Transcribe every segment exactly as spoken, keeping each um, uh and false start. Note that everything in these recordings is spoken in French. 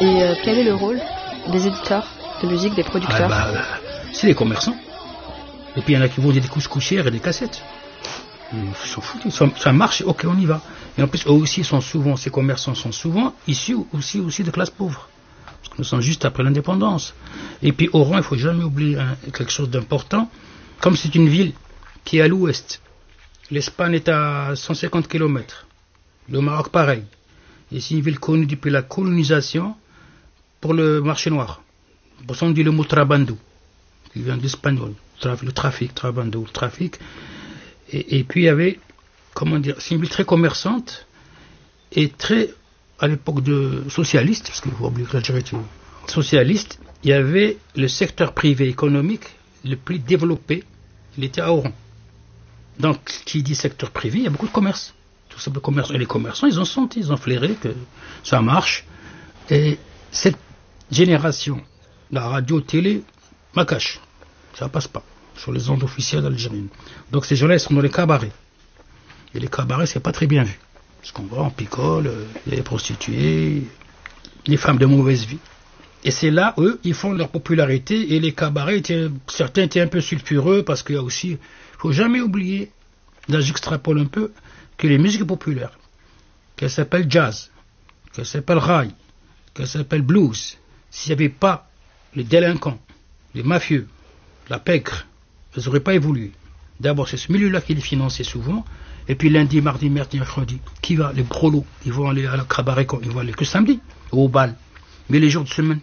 Et euh, quel est le rôle des éditeurs de musique, des producteurs? ah bah, C'est les commerçants. Et puis il y en a qui vendent des cousses-coussières et des cassettes. Ils s'en foutent. Ça, ça marche, ok, on y va. Et en plus, eux aussi sont souvent, ces commerçants sont souvent issus aussi, aussi de classes pauvres. Parce que nous sommes juste après l'indépendance. Et puis Oran, il ne faut jamais oublier hein, quelque chose d'important. Comme c'est une ville qui est à l'ouest, l'Espagne est à cent cinquante kilomètres. Le Maroc, pareil. Et c'est une ville connue depuis la colonisation pour le marché noir. Pour ça, on dit le mot trabando, qui vient de l'espagnol. Le trafic, trabando, le trafic. Et, et puis il y avait, comment dire, c'est une ville très commerçante et très, à l'époque de socialiste, parce qu'il faut oublier que l'Algérie était socialiste, il y avait le secteur privé économique le plus développé, il était à Oran. Donc, qui dit secteur privé, il y a beaucoup de commerce. Tout ça, le commerce. Et les commerçants, ils ont senti, ils ont flairé que ça marche. Et cette génération, la radio, télé, ma cache, ça passe pas sur les ondes officielles algériennes. Donc ces gens-là, ils sont dans les cabarets. Et les cabarets, c'est pas très bien vu. Parce qu'on voit, on picole, il y a les prostituées, les femmes de mauvaise vie. Et c'est là, eux, ils font leur popularité. Et les cabarets, étaient, certains étaient un peu sulfureux, parce qu'il y a aussi, il faut jamais oublier, là j'extrapole un peu, que les musiques populaires, qu'elles s'appellent jazz, qu'elles s'appellent rail, qu'elles s'appellent blues, s'il n'y avait pas les délinquants, les mafieux, la pègre, elles n'auraient pas évolué. D'abord, c'est ce milieu-là qui les finançait souvent. Et puis lundi, mardi, mercredi, mercredi, qui va? Les brolos, ils vont aller à la cabaret, ils vont aller que samedi, au bal. Mais les jours de semaine,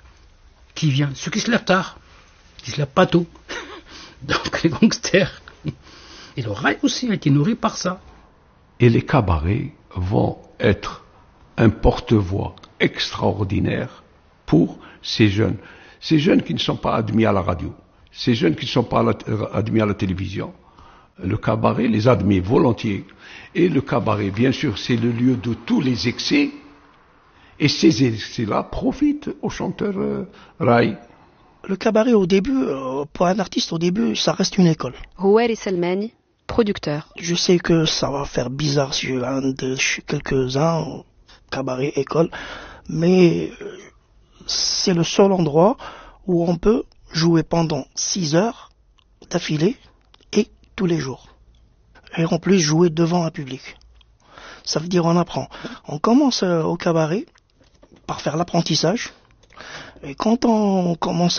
qui vient? Ceux qui se lèvent tard, qui se lèvent pas tôt. Donc les gangsters. Et le rail aussi a été nourri par ça. Et les cabarets vont être un porte-voix extraordinaire pour ces jeunes. Ces jeunes qui ne sont pas admis à la radio. Ces jeunes qui ne sont pas admis à la télévision, le cabaret les admet volontiers. Et le cabaret, bien sûr, c'est le lieu de tous les excès. Et ces excès-là profitent aux chanteurs euh, rail. Le cabaret, au début, euh, pour un artiste, au début, ça reste une école. Rouel et Selmani, producteur. Je sais que ça va faire bizarre si un de quelques-uns, cabaret, école, mais c'est le seul endroit où on peut jouer pendant six heures d'affilée et tous les jours. Et en plus jouer devant un public. Ça veut dire on apprend. On commence euh, au cabaret par faire l'apprentissage. Et quand on commence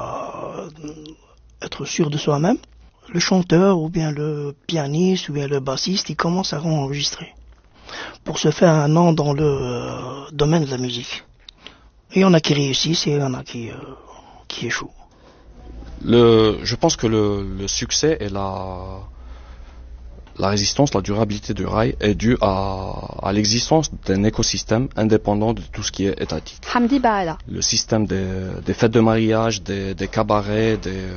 à être sûr de soi-même, le chanteur ou bien le pianiste ou bien le bassiste, il commence à enregistrer. Pour se faire un nom dans le euh, domaine de la musique. Et il y en a qui réussissent et il y en a qui, euh, qui échouent. Le, je pense que le, le succès et la, la résistance, la durabilité du rail est due à, à l'existence d'un écosystème indépendant de tout ce qui est étatique. Hamdi Baala. Le système des, des fêtes de mariage, des, des cabarets, des, euh,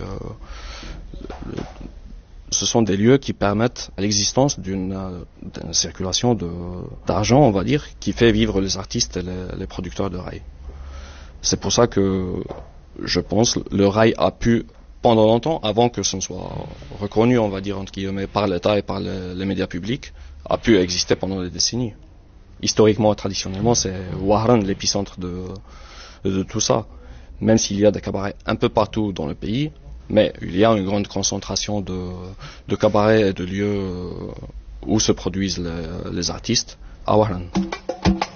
le, ce sont des lieux qui permettent l'existence d'une, d'une circulation de, d'argent, on va dire, qui fait vivre les artistes et les, les producteurs de rail. C'est pour ça que je pense le rail a pu, pendant longtemps, avant que ce ne soit reconnu, on va dire, entre guillemets, par l'État et par les, les médias publics, a pu exister pendant des décennies. Historiquement et traditionnellement, c'est Wahran l'épicentre de, de tout ça. Même s'il y a des cabarets un peu partout dans le pays, mais il y a une grande concentration de, de cabarets et de lieux où se produisent les, les artistes à Wahran.